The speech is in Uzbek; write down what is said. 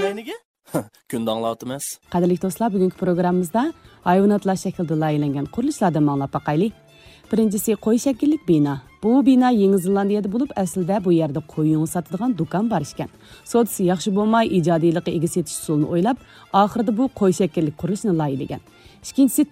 ayniga? Kunda anglatımız. Qadrli do'stlar, bugungi programmamizda hayvonotlar shaklida loyihalangan qurilishlardan manglab baqaylik. Birinchisi qo'y shakllik bino. Bu bino Yangi Zelandiyada bo'lib, aslida bu yerda qo'y yungi sotadigan do'kon bor ekan. Sodisi yaxshi bo'lmay, ijodiyligi ega setish usulini o'ylab, oxirida bu qo'y shakllik qurilishni loyihalagan. Ikkinchisi